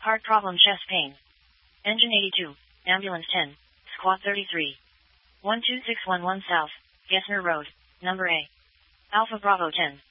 Heart problem, chest pain. Engine 82, ambulance 10, squad 33. 12611 South, Gessner Road, number A. Alpha Bravo 10.